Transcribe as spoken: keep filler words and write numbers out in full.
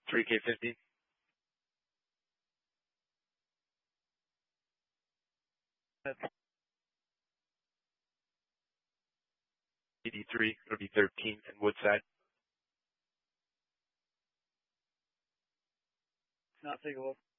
three K fifty. eighty-three, it'll be thirteen and Woodside. Not take a look.